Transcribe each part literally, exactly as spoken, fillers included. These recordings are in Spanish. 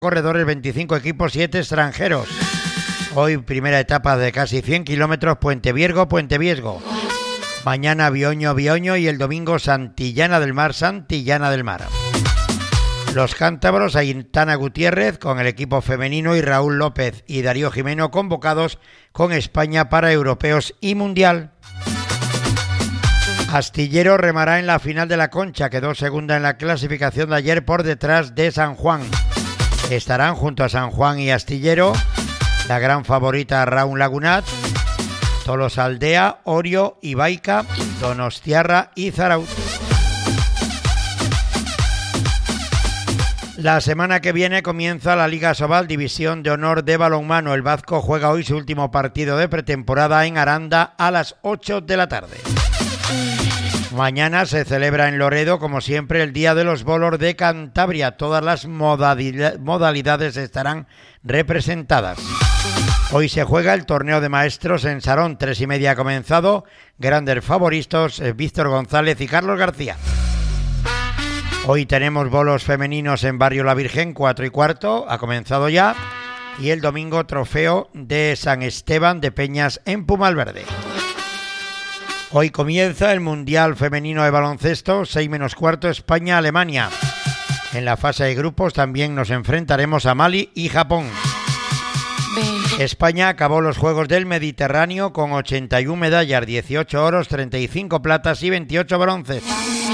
corredores, veinticinco equipos, siete extranjeros. Hoy primera etapa de casi cien kilómetros, Puente Viergo, Puente Viesgo. Mañana Bioño, Bioño y el domingo Santillana del Mar, Santillana del Mar. Los cántabros, Aitana Gutiérrez con el equipo femenino y Raúl López y Darío Jimeno convocados con España para Europeos y Mundial. Astillero remará en la final de la Concha, quedó segunda en la clasificación de ayer por detrás de San Juan. Estarán junto a San Juan y Astillero la gran favorita Raúl Lagunat, Tolosaldea, Orio, Ibaica, Donostiarra y Zaraut. La semana que viene comienza la Liga Sobal, División de Honor de Balonmano. El Bazco juega hoy su último partido de pretemporada en Aranda a las ocho de la tarde. Mañana se celebra en Loredo, como siempre, el Día de los Bolos de Cantabria. Todas las modalidades estarán representadas. Hoy se juega el torneo de maestros en Sarón, tres y media ha comenzado. Grandes favoritos, Víctor González y Carlos García. Hoy tenemos bolos femeninos en Barrio La Virgen, cuatro y cuarto, ha comenzado ya. Y el domingo trofeo de San Esteban de Peñas en Pumalverde. Hoy comienza el Mundial Femenino de Baloncesto, seis menos cuarto, España-Alemania. En la fase de grupos también nos enfrentaremos a Mali y Japón. España acabó los Juegos del Mediterráneo con ochenta y una medallas, dieciocho oros, treinta y cinco platas y veintiocho bronces.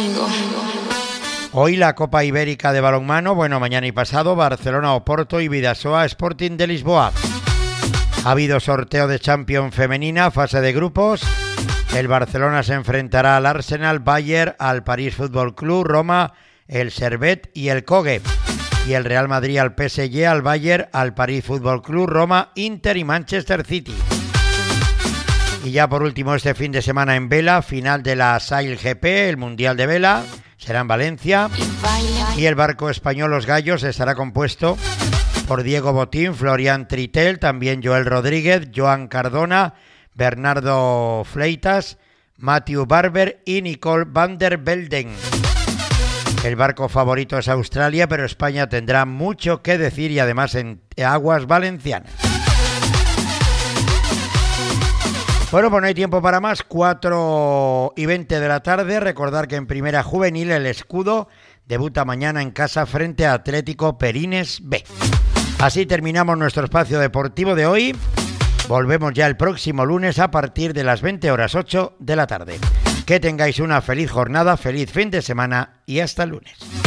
Hoy la Copa Ibérica de Balonmano, bueno, mañana y pasado, Barcelona, Oporto y Bidasoa Sporting de Lisboa. Ha habido sorteo de Champions femenina, fase de grupos. El Barcelona se enfrentará al Arsenal, Bayern, al París Fútbol Club, Roma, el Servette y el Cogue. Y el Real Madrid al P S G, al Bayern, al París Fútbol Club, Roma, Inter y Manchester City. Y ya por último este fin de semana en vela, final de la Sail G P, el Mundial de Vela, será en Valencia. Y el barco español Los Gallos estará compuesto por Diego Botín, Florian Tritel, también Joel Rodríguez, Joan Cardona, Bernardo Fleitas, Matthew Barber y Nicole van der Velden. El barco favorito es Australia, pero España tendrá mucho que decir y además en aguas valencianas. Bueno, pues no hay tiempo para más. cuatro y veinte de la tarde. Recordar que en Primera Juvenil el Escudo debuta mañana en casa frente a Atlético Perines B. Así terminamos nuestro espacio deportivo de hoy. Volvemos ya el próximo lunes a partir de las veinte horas ocho de la tarde. Que tengáis una feliz jornada, feliz fin de semana y hasta el lunes.